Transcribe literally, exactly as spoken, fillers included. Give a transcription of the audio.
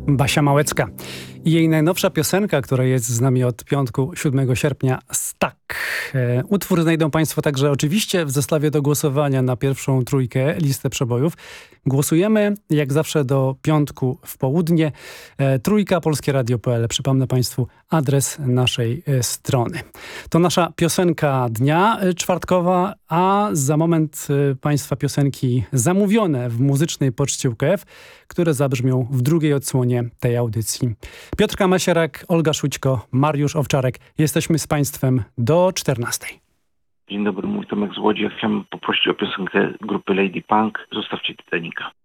Basia Małecka. I jej najnowsza piosenka, która jest z nami od piątku, siódmego sierpnia, Stuck. E, utwór znajdą Państwo także oczywiście w zestawie do głosowania na pierwszą trójkę, listę przebojów. Głosujemy jak zawsze do piątku w południe. E, trójka polskie radio kropka p l. Przypomnę Państwu adres naszej e, strony. To nasza piosenka dnia e, czwartkowa, a za moment e, Państwa piosenki zamówione w muzycznej poczcie U K F, które zabrzmią w drugiej odsłonie tej audycji. Piotrka Masierak, Olga Szućko, Mariusz Owczarek. Jesteśmy z Państwem do czternastej. Dzień dobry, mój Tomek z Łodzi. Ja chciałem poprosić o piosenkę grupy Lady Punk. Zostawcie Titanica.